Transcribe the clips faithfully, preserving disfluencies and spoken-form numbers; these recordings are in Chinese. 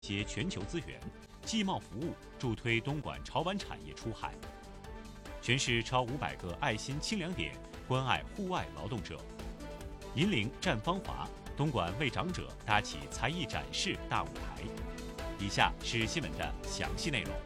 接全球资源，技贸服务助推东莞潮玩产业出海。全市超五百个爱心清凉点，关爱户外劳动者。引领绽芳华，东莞为长者搭起才艺展示大舞台。以下是新闻的详细内容。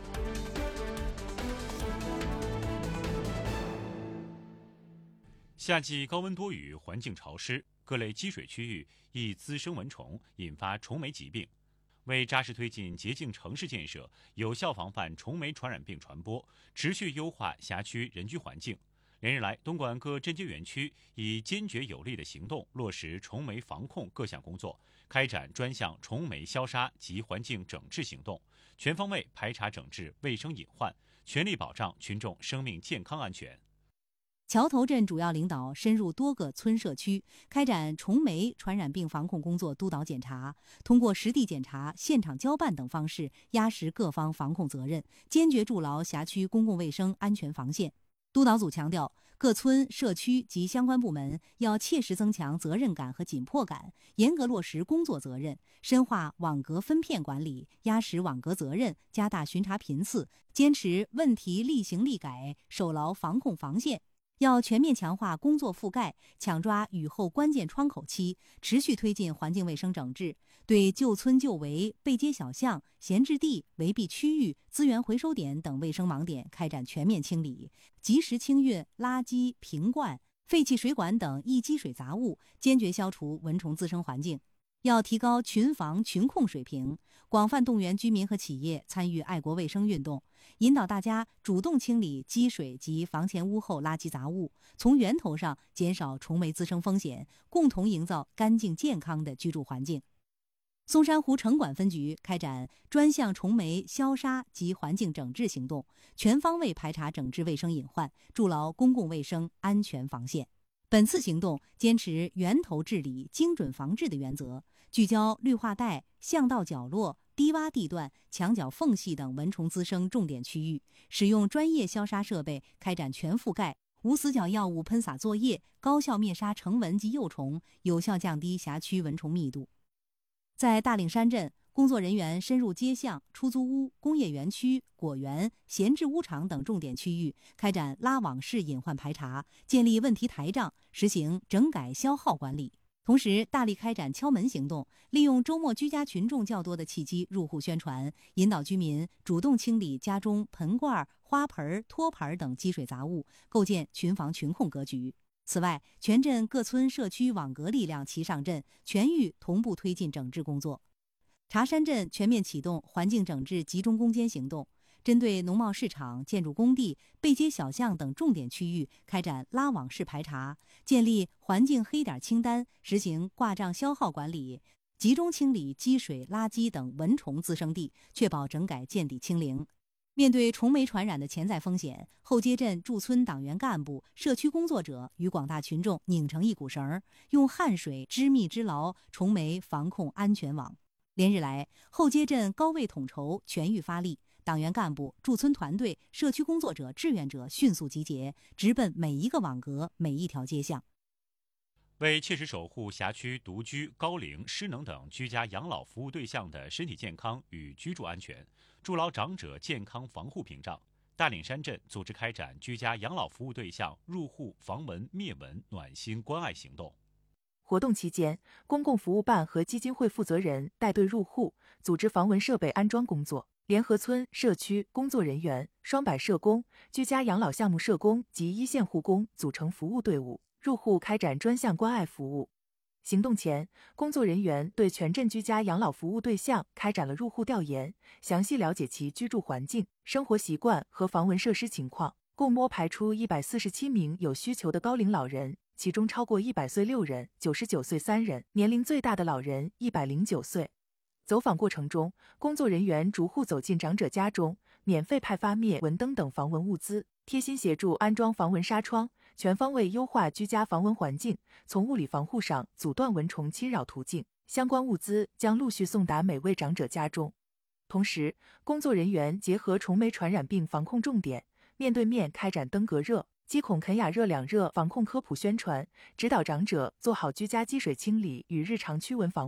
夏季高温多雨，环境潮湿，各类积水区域易滋生蚊虫，引发虫媒疾病。为扎实推进洁净城市建设，有效防范虫媒传染病传播，持续优化辖区人居环境，连日来，东莞各镇街园区以坚决有力的行动落实虫媒防控各项工作，开展专项虫媒消杀及环境整治行动，全方位排查整治卫生隐患，全力保障群众生命健康安全。 桥头镇主要领导深入多个村社区，开展虫媒传染病防控工作督导检查，通过实地检查、现场交办等方式，压实各方防控责任，坚决筑牢辖区公共卫生安全防线。督导组强调，各村、社区及相关部门要切实增强责任感和紧迫感，严格落实工作责任，深化网格分片管理，压实网格责任，加大巡查频次，坚持问题立行立改，守牢防控防线。要全面强化工作覆盖，抢抓雨后关键窗口期，持续推进环境卫生整治，对旧村旧围、背街小巷、闲置地、围蔽区域、资源回收点等卫生盲点开展全面清理，及时清运垃圾、瓶罐、废弃水管等易积水杂物，坚决消除蚊虫滋生环境。要提高群防群控水平，广泛动员居民和企业参与爱国卫生运动，引导大家主动清理积水及房前屋后垃圾杂物，从源头上减少虫媒滋生风险，共同营造干净健康的居住环境。松山湖城管分局开展专项虫媒消杀及环境整治行动，全方位排查整治卫生隐患，筑牢公共卫生安全防线。本次行动坚持源头治理、精准防治的原则，聚焦绿化带、巷道角落、低洼地段、墙角缝隙等蚊虫滋生重点区域，使用专业消杀设备开展全覆盖、无死角药物喷洒作业，高效灭杀成蚊及幼虫，有效降低辖区蚊虫密度。在大岭山镇，工作人员深入街巷、出租屋、工业园区、果园、闲置屋场等重点区域，开展拉网式隐患排查，建立问题台账，实行整改消耗管理。同时，大力开展敲门行动，利用周末居家群众较多的契机入户宣传，引导居民主动清理家中盆罐、花盆、托盘等积水杂物，构建群防群控格局。此外，全镇各村社区网格力量齐上阵，全域同步推进整治工作。茶山镇全面启动环境整治集中攻坚行动，针对农贸市场、建筑工地、背街小巷等重点区域开展拉网式排查，建立环境黑点清单，实行挂账消耗管理，集中清理积水、垃圾等蚊虫滋生地，确保整改见底清零。面对虫媒传染的潜在风险，后街镇驻村党员干部、社区工作者与广大群众拧成一股绳，用汗水织密织牢虫媒防控安全网。连日来，后街镇高位统筹，全域发力，党员干部、驻村团队、社区工作者、志愿者迅速集结，直奔每一个网格、每一条街巷。 为切实守护辖区独居、高龄、失能等居家养老服务对象的身体健康与居住安全，筑牢长者健康防护屏障，大岭山镇组织开展居家养老服务对象入户防蚊灭蚊暖心关爱行动。 活动期间，公共服务办和基金会负责人带队入户，组织防蚊设备安装工作。联合村、社区工作人员、双百社工、居家养老项目社工及一线护工组成服务队伍，入户开展专项关爱服务。行动前，工作人员对全镇居家养老服务对象开展了入户调研，详细了解其居住环境、生活习惯和防蚊设施情况，共摸排出一百四十七名有需求的高龄老人，其中超过一百岁六人，九十九岁三人，年龄最大的老人一百零九岁。走访过程中，工作人员逐户走进长者家中，免费派发灭蚊灯等防蚊物资，贴心协助安装防蚊纱窗，全方位优化居家防蚊环境，从物理防护上阻断蚊虫侵扰途径。相关物资将陆续送达每位长者家中。同时，工作人员结合虫媒传染病防控重点，面对面开展登革热、积孔肯雅热两热防控科普宣传，指导长者做好居家积水清理与日常驱蚊防护，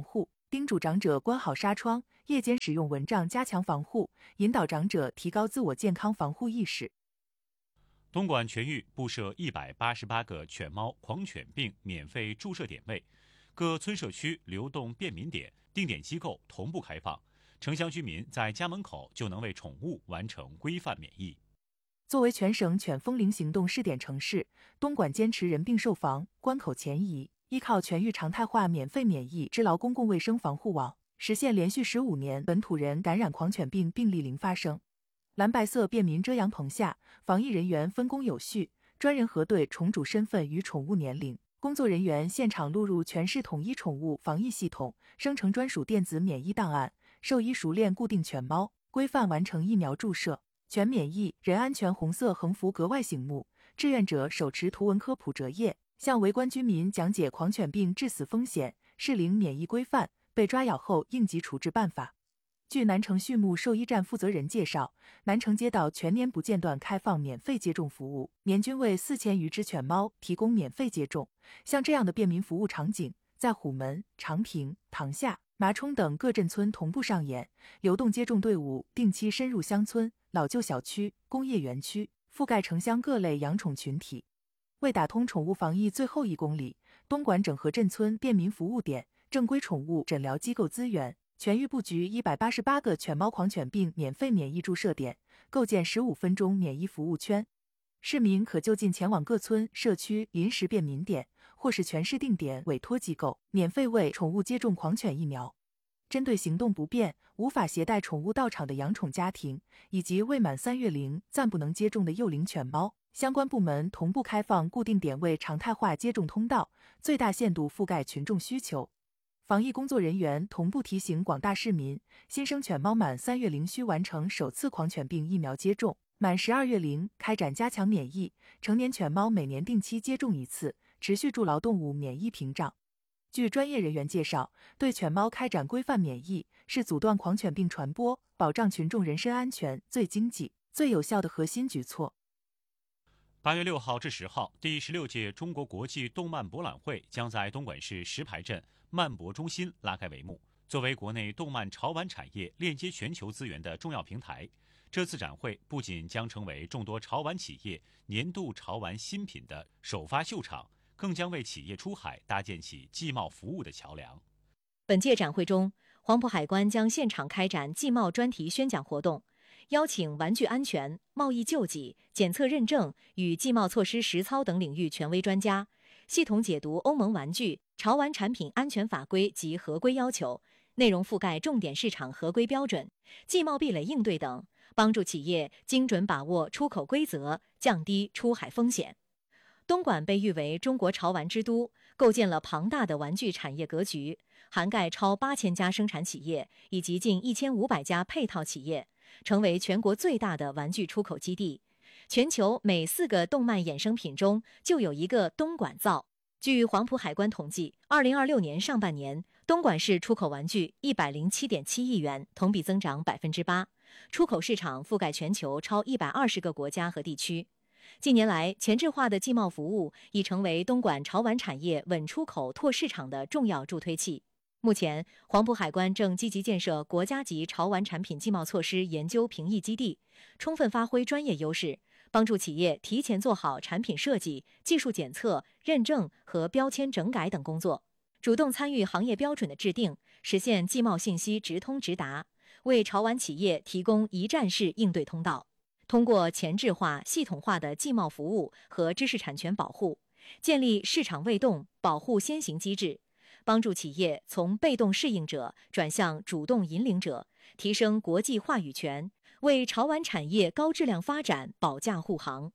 叮嘱长者关好纱窗，夜间使用蚊帐加强防护，引导长者提高自我健康防护意识。 东莞全域布设一百八十八个犬猫狂犬病免费注射点位，各村社区流动便民点、定点机构同步开放，城乡居民在家门口就能为宠物完成规范免疫。 作为全省犬风铃行动试点城市，东莞坚持人病受防、关口前移，依靠全域常态化免费免疫织牢公共卫生防护网，实现连续十五年本土人感染狂犬病病例零发生。蓝白色便民遮阳棚下，防疫人员分工有序，专人核对宠主身份与宠物年龄，工作人员现场录入全市统一宠物防疫系统，生成专属电子免疫档案，兽医熟练固定犬猫，规范完成疫苗注射。全免疫人安全红色横幅格外醒目，志愿者手持图文科普折页，向围观居民讲解狂犬病致死风险、适龄免疫规范、被抓咬后应急处置办法。据南城畜牧兽医站负责人介绍，南城街道全年不间断开放免费接种服务，年均为四千余只犬猫提供免费接种。像这样的便民服务场景，在虎门、长平、塘下、麻冲等各镇村同步上演，流动接种队伍定期深入乡村、老旧小区、工业园区，覆盖城乡各类养宠群体。为打通宠物防疫最后一公里，东莞整合镇村便民服务点、正规宠物诊疗机构资源，全域布局一百八十八个犬猫狂犬病免费免疫注射点，构建十五分钟免疫服务圈。市民可就近前往各村、社区临时便民点，或是全市定点委托机构，免费为宠物接种狂犬疫苗。针对行动不便、无法携带宠物到场的养宠家庭，以及未满三月龄暂不能接种的幼龄犬猫，相关部门同步开放固定点位常态化接种通道，最大限度覆盖群众需求。防疫工作人员同步提醒广大市民，新生犬猫满三月龄需完成首次狂犬病疫苗接种，满十二月龄开展加强免疫，成年犬猫每年定期接种一次，持续筑牢动物免疫屏障。据专业人员介绍，对犬猫开展规范免疫是阻断狂犬病传播、保障群众人身安全最经济、最有效的核心举措。 八月六号至十号，第十六届中国国际动漫博览会将在东莞市石牌镇漫博中心拉开帷幕。作为国内动漫潮玩产业链接全球资源的重要平台，这次展会不仅将成为众多潮玩企业年度潮玩新品的首发秀场，更将为企业出海搭建起寄贸服务的桥梁。 本届展会中，黄埔海关将现场开展寄贸专题宣讲活动，邀请玩具安全、贸易救济、检测认证与寄贸措施实操等领域权威专家，系统解读欧盟玩具、潮玩产品安全法规及合规要求，内容覆盖重点市场合规标准、寄贸壁垒应对等，帮助企业精准把握出口规则，降低出海风险。东莞被誉为中国潮玩之都，构建了庞大的玩具产业格局，涵盖超八千家生产企业以及近一千五百家配套企业，成为全国最大的玩具出口基地。全球每四个动漫衍生品中就有一个东莞造。据黄埔海关统计，二零二六年上半年，东莞市出口玩具一百零七点七亿元，同比增长百分之八，出口市场覆盖全球超一百二十个国家和地区。近年来，前置化的寄贸服务已成为东莞潮玩产业稳出口、拓市场的重要助推器。目前，黄埔海关正积极建设国家级潮玩产品寄贸措施研究评议基地，充分发挥专业优势，帮助企业提前做好产品设计、技术检测、认证和标签整改等工作，主动参与行业标准的制定，实现寄贸信息直通直达，为潮玩企业提供一站式应对通道。通过前置化、系统化的寄贸服务和知识产权保护，建立市场未动、保护先行机制，帮助企业从被动适应者转向主动引领者，提升国际话语权，为潮玩产业高质量发展保驾护航。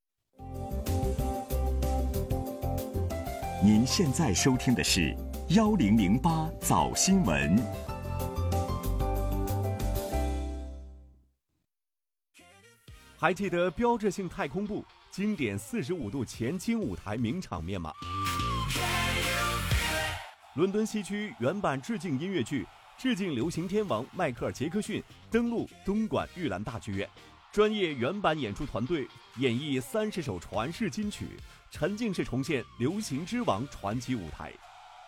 您现在收听的是幺零零八早新闻。 还记得标志性太空步、经典四十五度前倾舞台名场面吗？伦敦西区原版致敬音乐剧《致敬流行天王迈克尔·杰克逊》登陆东莞玉兰大剧院，专业原版演出团队演绎三十首传世金曲，沉浸式重现流行之王传奇舞台。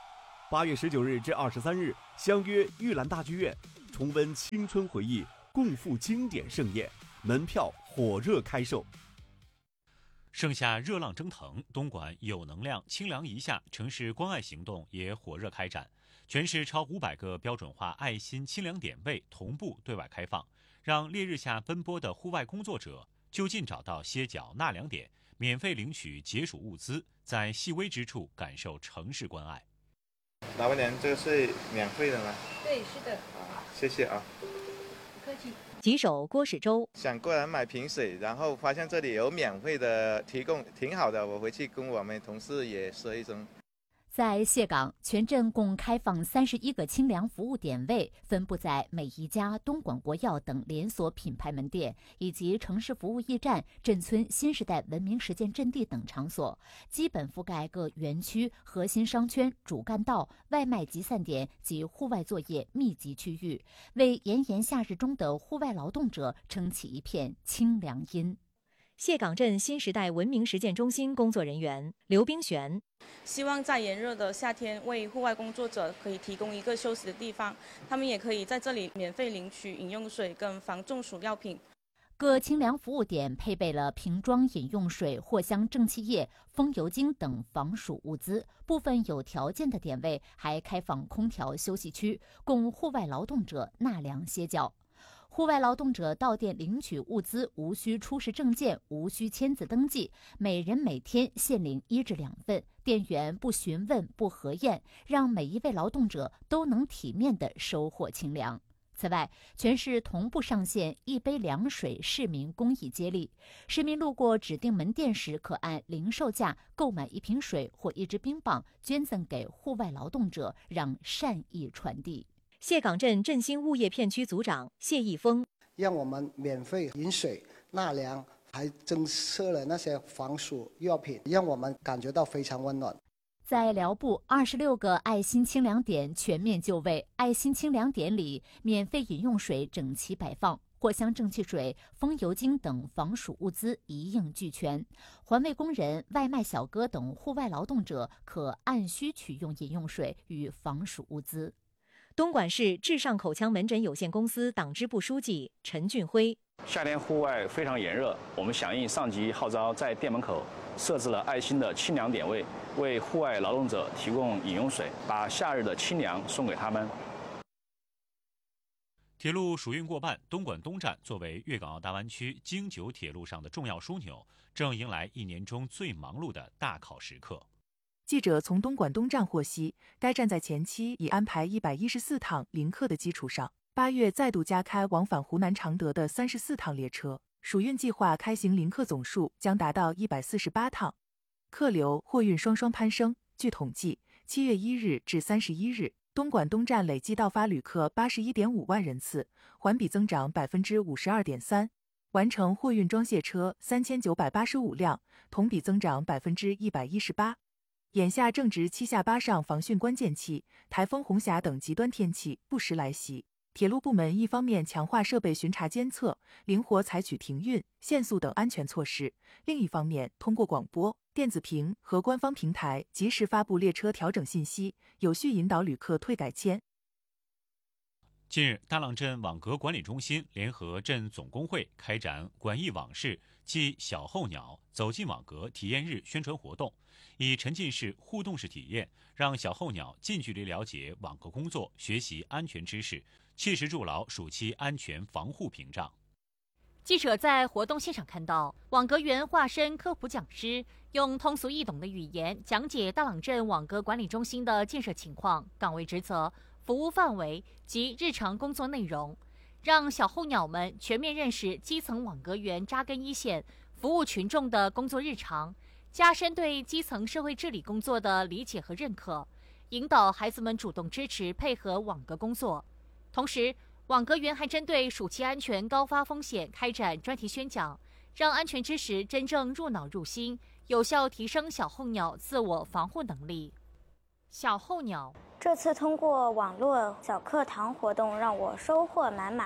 八月十九日至二十三日，相约玉兰大剧院，重温青春回忆，共赴经典盛宴，门票火热开售。 盛夏热浪蒸腾，东莞有能量清凉一下城市关爱行动也火热开展，全市超五百个标准化爱心清凉点位同步对外开放，让烈日下奔波的户外工作者就近找到歇脚纳凉点，免费领取解暑物资，在细微之处感受城市关爱。 老板娘，这个是免费的吗？ 对，是的。 啊，谢谢啊。 不客气。 吉手郭始洲想过来买瓶水，然后发现这里有免费的提供，挺好的。我回去跟我们同事也说一声。 在蟹港，全镇共开放三十一个清凉服务点位，分布在每一家东莞国药等连锁品牌门店，以及城市服务驿站、镇村新时代文明实践阵地等场所，基本覆盖各园区、核心商圈、主干道、外卖集散点及户外作业密集区域，为炎炎夏日中的户外劳动者撑起一片清凉阴。 蟹港镇新时代文明实践中心工作人员刘冰璇， 希望在炎热的夏天为户外工作者可以提供一个休息的地方，他们也可以在这里免费领取饮用水跟防中暑药品。 各清凉服务点配备了瓶装饮用水、藿香正气液、风油精等防暑物资，部分有条件的点位还开放空调休息区，供户外劳动者纳凉歇脚。户外劳动者到店领取物资无需出示证件，无需签字登记，每人每天限领一至两份，店员不询问不核验，让每一位劳动者都能体面地收获清凉。此外，全市同步上线一杯凉水市民公益接力，市民路过指定门店时，可按零售价购买一瓶水或一支冰棒，捐赠给户外劳动者，让善意传递。 蟹港镇振兴物业片区组长谢义峰， 让我们免费饮水、纳凉，还增设了那些防暑药品，让我们感觉到非常温暖。 在辽埠，二十六个爱心清凉点全面就位，爱心清凉点里免费饮用水整齐摆放，藿香正气水、风油精等防暑物资一应俱全。环卫工人、外卖小哥等户外劳动者可按需取用饮用水与防暑物资。 东莞市至上口腔门诊有限公司党支部书记陈俊辉， 夏天户外非常炎热，我们响应上级号召，在店门口设置了爱心的清凉点位，为户外劳动者提供饮用水，把夏日的清凉送给他们。 铁路暑运过半，东莞东站作为粤港澳大湾区京九铁路上的重要枢纽，正迎来一年中最忙碌的大考时刻。 记者从东莞东站获悉，该站在前期已安排一百一十四趟临客的基础上，八月再度加开往返湖南常德的三十四趟列车，暑运计划开行临客总数将达到一百四十八趟，客流、货运双双攀升。据统计，七月一日至三十一日，东莞东站累计到发旅客八十一点五万人次，环比增长百分之五十二点三，完成货运装卸车三千九百八十五辆，同比增长百分之一百一十八。眼下正值七下八上防汛关键期，台风红霞等极端天气不时来袭。铁路部门一方面强化设备巡查监测，灵活采取停运、限速等安全措施；另一方面，通过广播、电子屏和官方平台及时发布列车调整信息，有序引导旅客退改签。 近日，大浪镇网格管理中心联合镇总工会开展管艺网式暨小候鸟走进网格体验日宣传活动，以沉浸式、互动式体验，让小候鸟近距离了解网格工作，学习安全知识，切实筑牢暑期安全防护屏障。 记者在活动现场看到，网格员化身科普讲师，用通俗易懂的语言讲解大朗镇网格管理中心的建设情况、岗位职责、服务范围及日常工作内容，让小候鸟们全面认识基层网格员扎根一线、服务群众的工作日常，加深对基层社会治理工作的理解和认可，引导孩子们主动支持配合网格工作。同时，网格员还针对暑期安全高发风险开展专题宣讲，让安全知识真正入脑入心，有效提升小候鸟自我防护能力。小候鸟这次通过网络小课堂活动，让我收获满满。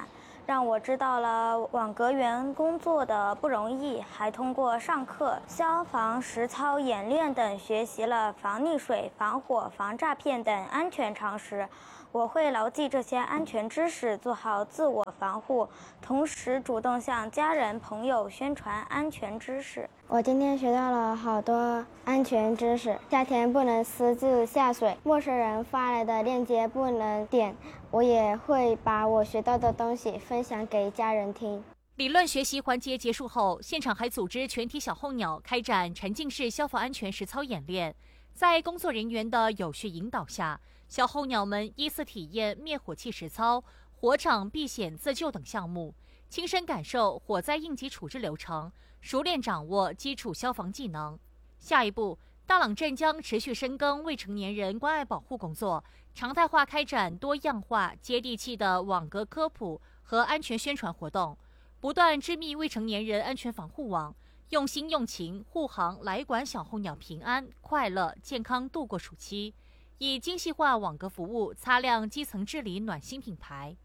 让我知道了网格员工作的不容易，还通过上课、消防实操演练等学习了防溺水、防火、防诈骗等安全常识。我会牢记这些安全知识，做好自我防护，同时主动向家人朋友宣传安全知识。 我今天学到了好多安全知识，夏天不能私自下水，陌生人发来的链接不能点。我也会把我学到的东西分享给家人听。 理论学习环节结束后，现场还组织全体小候鸟开展沉浸式消防安全实操演练。在工作人员的有序引导下，小候鸟们依次体验灭火器实操、火场避险自救等项目，亲身感受火灾应急处置流程，熟练掌握基础消防技能。下一步，大朗镇将持续深耕未成年人关爱保护工作，常态化开展多样化、接地气的网格科普和安全宣传活动，不断织密未成年人安全防护网，用心用情护航来管小候鸟平安、快乐、健康度过暑期，以精细化网格服务擦亮基层治理暖心品牌。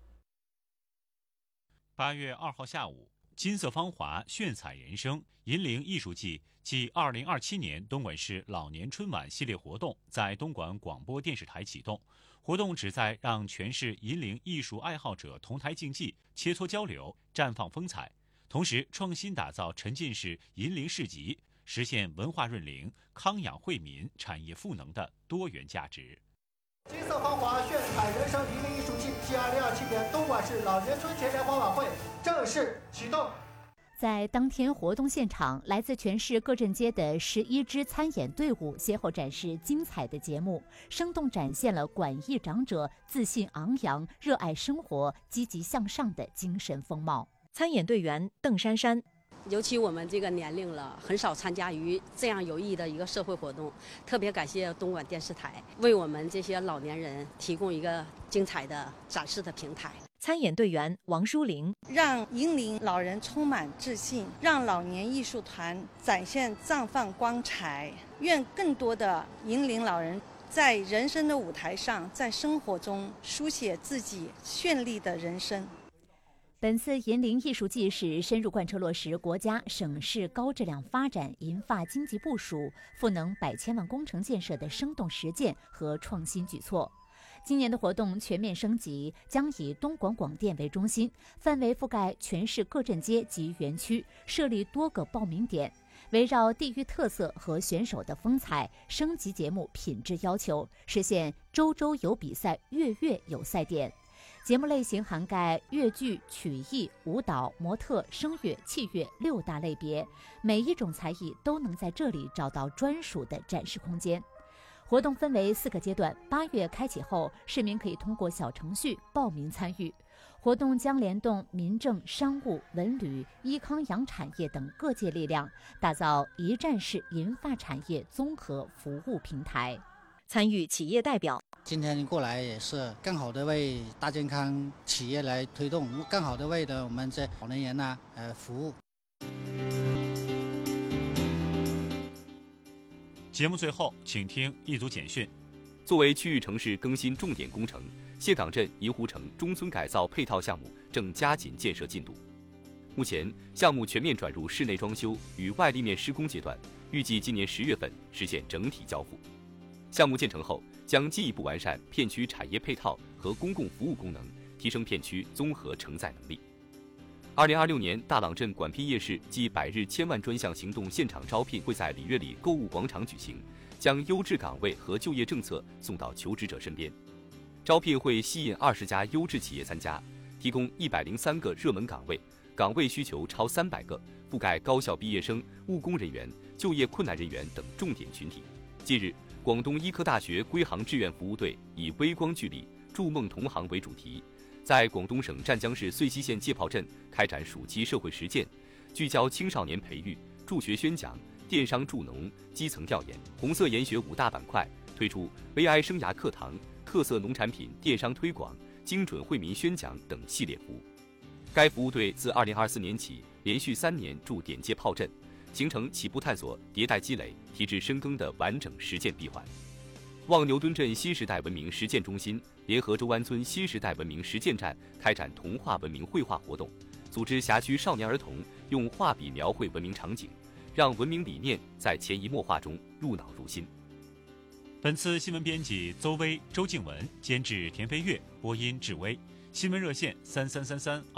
八月二号下午，金色芳华，炫彩人生，银铃艺术季暨二零二七年东莞市老年春晚系列活动在东莞广播电视台启动。活动旨在让全市银铃艺术爱好者同台竞技、切磋交流、绽放风采，同时创新打造沉浸式银铃市集，实现文化润铃、康养惠民、产业赋能的多元价值。 金色芳华，炫彩人生银铃艺术季暨二零二七年东莞市老年春节联欢晚会正式启动。 在当天活动现场，来自全市各镇街的十一支参演队伍先后展示精彩的节目，生动展现了管艺长者自信昂扬、热爱生活、积极向上的精神风貌。 参演队员邓珊珊。 尤其我们这个年龄了，很少参加于这样有意义的一个社会活动，特别感谢东莞电视台为我们这些老年人提供一个精彩的展示的平台。 参演队员王淑玲， 让银铃老人充满自信，让老年艺术团展现绽放光彩。愿更多的银铃老人在人生的舞台上，在生活中书写自己绚丽的人生。 本次银铃艺术季是深入贯彻落实国家、省市高质量发展银发经济部署、赋能百千万工程建设的生动实践和创新举措。今年的活动全面升级，将以东莞广电为中心，范围覆盖全市各镇街及园区，设立多个报名点，围绕地域特色和选手的风采，升级节目品质要求，实现周周有比赛，月月有赛点。节目类型涵盖粤剧、曲艺、舞蹈、模特、声乐、器乐六大类别，每一种才艺都能在这里找到专属的展示空间。活动分为四个阶段，八月开启后，市民可以通过小程序报名参与。活动将联动民政、商务、文旅、医康养产业等各界力量，打造一站式银发产业综合服务平台。 参与企业代表， 今天过来也是更好的为大健康企业来推动，更好的为的我们这老年人呢呃服务。 节目最后，请听一组简讯。 作为区域城市更新重点工程，谢岗镇银湖城中村改造配套项目正加紧建设进度。目前，项目全面转入室内装修与外立面施工阶段，预计今年十月份实现整体交付。项目建成后，将进一步完善片区产业配套和公共服务功能，提升片区综合承载能力。二零二六年大朗镇管聘夜市暨百日千万专项行动现场招聘会在里约里购物广场举行，将优质岗位和就业政策送到求职者身边。招聘会吸引二十家优质企业参加，提供一百零三个热门岗位，岗位需求超三百个，覆盖高校毕业生、务工人员、就业困难人员等重点群体。近日，广东医科大学归航志愿服务队以微光聚力，筑梦同行为主题，在广东省湛江市穗溪县界炮镇开展暑期社会实践，聚焦青少年培育、助学宣讲、电商助农、基层调研、红色研学五大板块，推出 V I 生涯课堂、特色农产品电商推广、精准惠民宣讲等系列服务。该服务队自二零二四年起连续三年驻点界炮镇，形成起步探索、迭代积累、提质深耕的完整实践闭环。 望牛墩镇新时代文明实践中心联合周湾村新时代文明实践站开展童话文明绘画活动，组织辖区少年儿童用画笔描绘文明场景，让文明理念在潜移默化中入脑入心。 本次新闻编辑邹薇、周静文，监制田飞跃，播音志威。新闻热线三三三三